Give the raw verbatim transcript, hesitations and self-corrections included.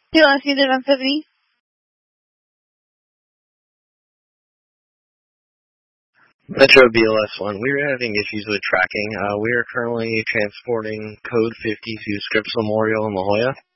P L S unit one seventy. Metro B L S one, we are having issues with tracking. Uh, we are currently transporting Code fifty to Scripps Memorial in La Jolla.